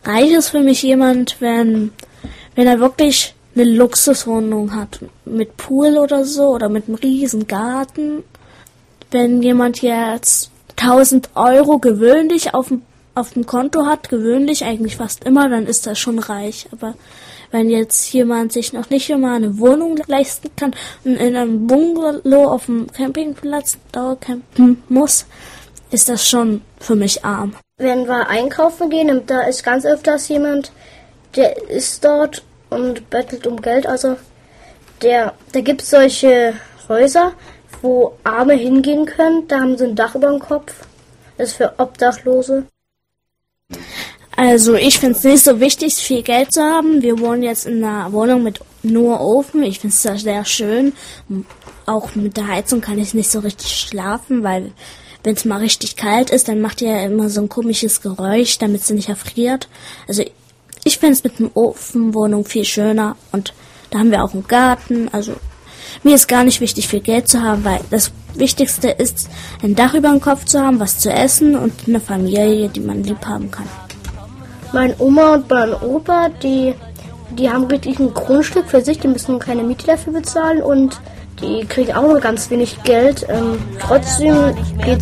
Reich ist für mich jemand, wenn er wirklich eine Luxuswohnung hat, mit Pool oder so, oder mit einem riesen Garten. Wenn jemand jetzt 1.000 Euro gewöhnlich auf dem Konto hat, gewöhnlich eigentlich fast immer, dann ist er schon reich. Aber wenn jetzt jemand sich noch nicht immer eine Wohnung leisten kann und in einem Bungalow auf dem Campingplatz dauercampen muss, ist das schon für mich arm. Wenn wir einkaufen gehen, und da ist ganz öfters jemand, der ist dort und bettelt um Geld. Also da gibt es solche Häuser, wo Arme hingehen können. Da haben sie ein Dach über dem Kopf. Das ist für Obdachlose. Also ich finde es nicht so wichtig, viel Geld zu haben. Wir wohnen jetzt in einer Wohnung mit nur Ofen. Ich finde es sehr schön. Auch mit der Heizung kann ich nicht so richtig schlafen, weil wenn es mal richtig kalt ist, dann macht ihr ja immer so ein komisches Geräusch, damit sie nicht erfriert. Also ich finde es mit einer Ofenwohnung viel schöner und da haben wir auch einen Garten. Also mir ist gar nicht wichtig, viel Geld zu haben, weil das Wichtigste ist, ein Dach über dem Kopf zu haben, was zu essen und eine Familie, die man lieb haben kann. Meine Oma und mein Opa, die haben wirklich ein Grundstück für sich, die müssen keine Miete dafür bezahlen und die kriegen auch nur ganz wenig Geld. Trotzdem geht